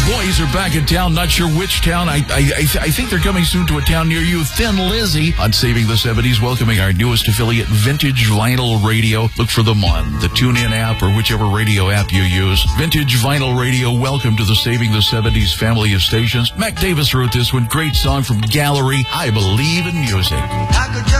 Boys are back in town. Not sure which town. I think they're coming soon to a town near you. Thin Lizzy on Saving the 70s, welcoming our newest affiliate, Vintage Vinyl Radio. Look for them on the TuneIn app or whichever radio app you use. Vintage Vinyl Radio, welcome to the Saving the 70s family of stations. Mac Davis wrote this one. Great song from Gallery, I Believe in Music.